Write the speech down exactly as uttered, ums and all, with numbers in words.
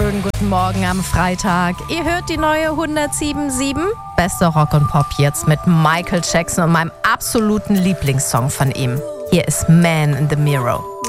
wunderschönen guten Morgen am Freitag. Ihr hört die neue hundertsieben Komma sieben. Bester Rock und Pop jetzt mit Michael Jackson und meinem absoluten Lieblingssong von ihm. Hier ist Man in the Mirror.